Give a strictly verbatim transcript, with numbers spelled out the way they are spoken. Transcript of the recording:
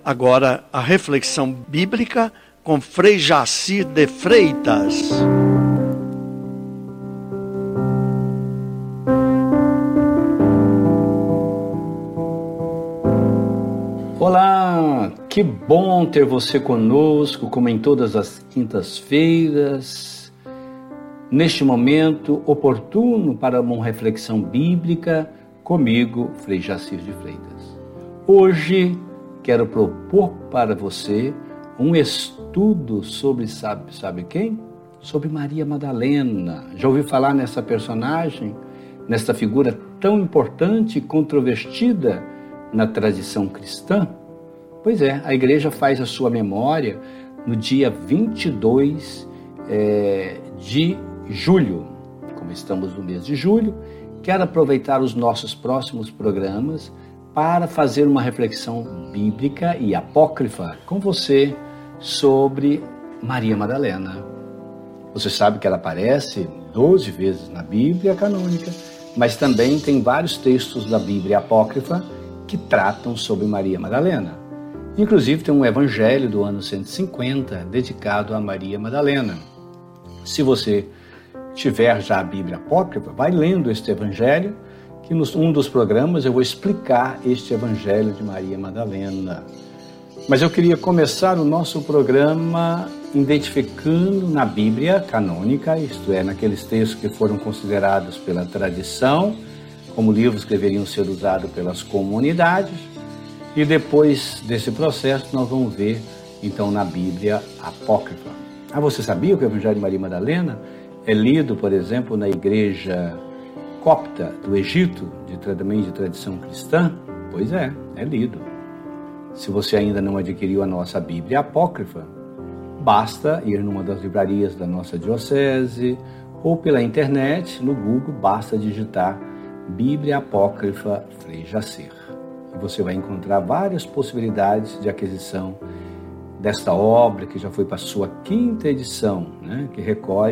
Agora, a reflexão bíblica com Frei Jacir de Freitas. Olá, que bom ter você conosco, como em todas as quintas-feiras, neste momento oportuno para uma reflexão bíblica comigo, Frei Jacir de Freitas. Hoje quero propor para você um estudo sobre, sabe, sabe quem? Sobre Maria Madalena. Já ouviu falar nessa personagem, nessa figura tão importante e controvertida na tradição cristã? Pois é, a igreja faz a sua memória no dia vinte e dois é, de julho. Como estamos no mês de julho, quero aproveitar os nossos próximos programas para fazer uma reflexão bíblica e apócrifa com você sobre Maria Madalena. Você sabe que ela aparece doze vezes na Bíblia canônica, mas também tem vários textos da Bíblia apócrifa que tratam sobre Maria Madalena. Inclusive tem um evangelho do ano cento e cinquenta dedicado a Maria Madalena. Se você tiver já a Bíblia apócrifa, vai lendo este evangelho, que em um dos programas eu vou explicar este evangelho de Maria Madalena. Mas eu queria começar o nosso programa identificando na Bíblia canônica, isto é, naqueles textos que foram considerados pela tradição como livros que deveriam ser usados pelas comunidades, e depois desse processo nós vamos ver então na Bíblia apócrifa. Ah, você sabia que o evangelho de Maria Madalena é lido, por exemplo, na igreja copta do Egito, de, também de tradição cristã? Pois é, é lido. Se você ainda não adquiriu a nossa Bíblia apócrifa, basta ir numa das livrarias da nossa diocese ou pela internet, no Google, basta digitar Bíblia Apócrifa Frei Jacir. E você vai encontrar várias possibilidades de aquisição desta obra, que já foi para a sua quinta edição, né, que recolhe